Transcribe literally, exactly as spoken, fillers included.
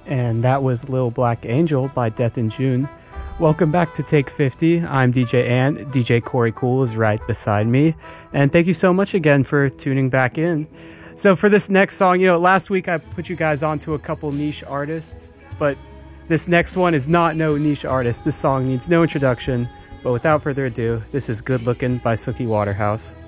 And that was Lil Black Angel by Death in June. Welcome back to Take fifty. I'm D J Ant. D J Corey Cool is right beside me. And thank you so much again for tuning back in. So for this next song, you know, last week I put you guys onto a couple niche artists, but this next one is not no niche artist. This song needs no introduction, but without further ado, this is Good Lookin' by Suki Waterhouse.